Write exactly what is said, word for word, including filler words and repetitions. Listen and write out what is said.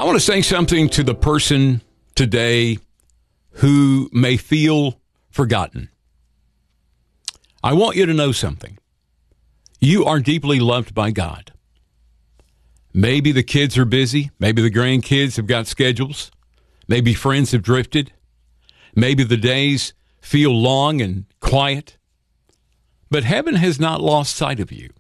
want to say something to the person today who may feel forgotten. I want you to know something. You are deeply loved by God. Maybe the kids are busy. Maybe the grandkids have got schedules. Maybe friends have drifted. Maybe the days feel long and quiet. But heaven has not lost sight of you.